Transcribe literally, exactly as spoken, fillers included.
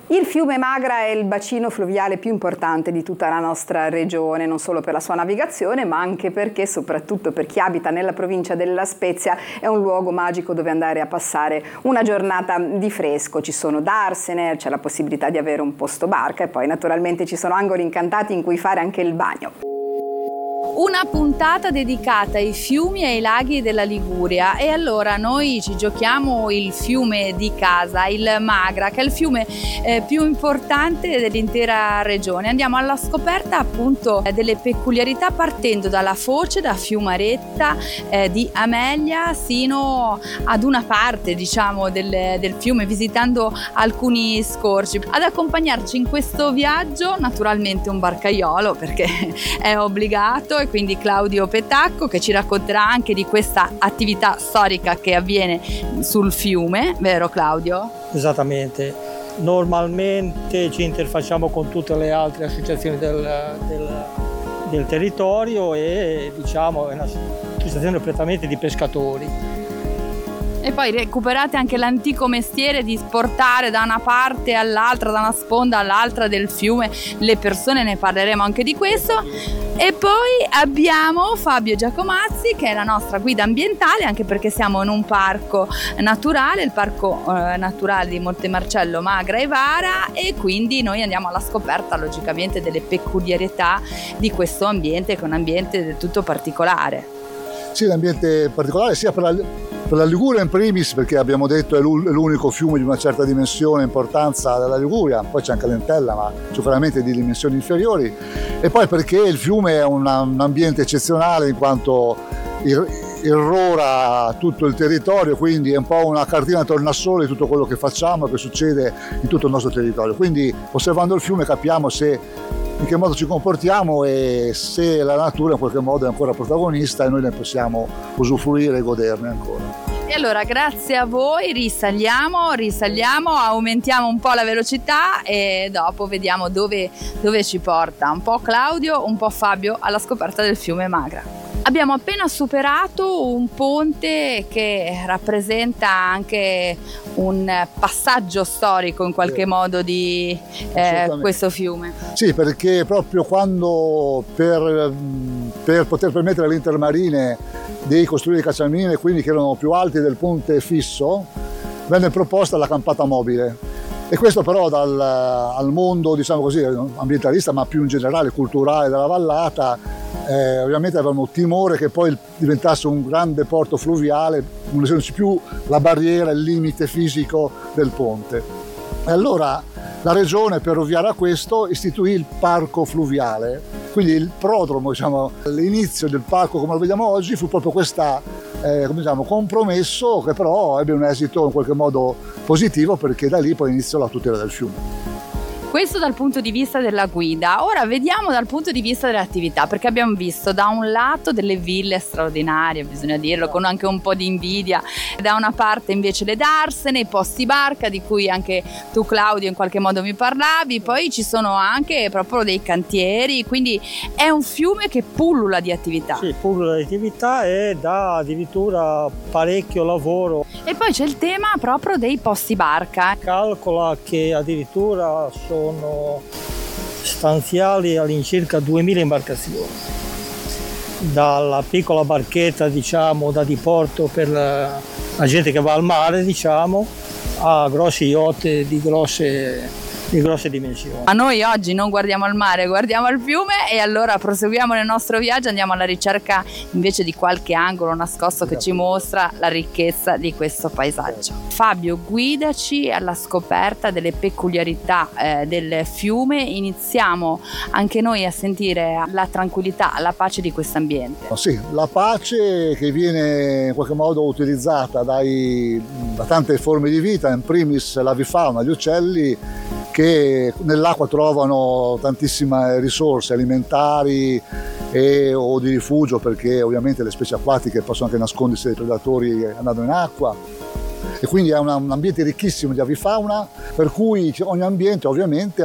Il fiume Magra è il bacino fluviale più importante di tutta la nostra regione, non solo per la sua navigazione, ma anche perché, soprattutto per chi abita nella provincia della Spezia, è un luogo magico dove andare a passare una giornata di fresco. Ci sono darsene, c'è la possibilità di avere un posto barca e poi naturalmente ci sono angoli incantati in cui fare anche il bagno. Una puntata dedicata ai fiumi e ai laghi della Liguria, e allora noi ci giochiamo il fiume di casa, il Magra, che è il fiume eh, più importante dell'intera regione. Andiamo alla scoperta appunto delle peculiarità, partendo dalla foce, da Fiumaretta eh, di Amelia, sino ad una parte diciamo del, del fiume, visitando alcuni scorci. Ad accompagnarci in questo viaggio naturalmente un barcaiolo, perché è obbligato, e quindi Claudio Petacco, che ci racconterà anche di questa attività storica che avviene sul fiume, vero Claudio? Esattamente, normalmente ci interfacciamo con tutte le altre associazioni del, del, del territorio e diciamo è un'associazione prettamente di pescatori. E poi recuperate anche l'antico mestiere di sportare da una parte all'altra, da una sponda all'altra del fiume le persone, ne parleremo anche di questo. E poi abbiamo Fabio Giacomazzi, che è la nostra guida ambientale, anche perché siamo in un parco naturale, il parco eh, naturale di Montemarcello, Magra e Vara, e quindi noi andiamo alla scoperta logicamente delle peculiarità di questo ambiente, che è un ambiente del tutto particolare. Sì, l'ambiente particolare sia per la, per la Liguria in primis, perché abbiamo detto è l'unico fiume di una certa dimensione e importanza della Liguria, poi c'è anche l'Entella, ma sicuramente di dimensioni inferiori, e poi perché il fiume è una, un ambiente eccezionale in quanto irrora tutto il territorio, quindi è un po' una cartina tornasole di tutto quello che facciamo e che succede in tutto il nostro territorio. Quindi osservando il fiume capiamo se in che modo ci comportiamo e se la natura in qualche modo è ancora protagonista e noi ne possiamo usufruire e goderne ancora. E allora grazie a voi risaliamo, risaliamo, aumentiamo un po' la velocità e dopo vediamo dove, dove ci porta un po' Claudio, un po' Fabio alla scoperta del fiume Magra. Abbiamo appena superato un ponte che rappresenta anche un passaggio storico in qualche sì. modo di eh, questo fiume. Sì, perché proprio quando per, per poter permettere alle intermarine di costruire i cacciamine, quindi che erano più alti del ponte fisso, venne proposta la campata mobile. E questo però dal, al mondo, diciamo così, ambientalista, ma più in generale culturale della vallata, Eh, ovviamente avevano timore che poi diventasse un grande porto fluviale, non essendoci più la barriera, il limite fisico del ponte. E allora la regione, per ovviare a questo, istituì il parco fluviale, quindi il prodromo, diciamo, l'inizio del parco come lo vediamo oggi fu proprio questo eh, diciamo, compromesso, che però ebbe un esito in qualche modo positivo, perché da lì poi iniziò la tutela del fiume. Questo dal punto di vista della guida. Ora vediamo dal punto di vista dell'attività, perché abbiamo visto da un lato delle ville straordinarie, bisogna dirlo, con anche un po' di invidia, da una parte invece le darsene, i posti barca di cui anche tu Claudio in qualche modo mi parlavi, poi ci sono anche proprio dei cantieri, quindi è un fiume che pullula di attività. Sì, pullula di attività e dà addirittura parecchio lavoro. E poi c'è il tema proprio dei posti barca. Calcola che addirittura sono sono stanziali all'incirca duemila imbarcazioni, dalla piccola barchetta diciamo da diporto per la, la gente che va al mare diciamo, a grossi yacht di grosse di grosse dimensioni. A noi oggi non guardiamo al mare, guardiamo al fiume, e allora proseguiamo nel nostro viaggio, andiamo alla ricerca invece di qualche angolo nascosto che ci mostra la ricchezza di questo paesaggio. Fabio, guidaci alla scoperta delle peculiarità eh, del fiume. Iniziamo anche noi a sentire la tranquillità, la pace di questo ambiente. Sì, la pace che viene in qualche modo utilizzata dai, da tante forme di vita, in primis l'avifauna, gli uccelli, che nell'acqua trovano tantissime risorse alimentari e, o di rifugio, perché ovviamente le specie acquatiche possono anche nascondersi dai predatori andando in acqua, e quindi è una, un ambiente ricchissimo di avifauna, per cui ogni ambiente ovviamente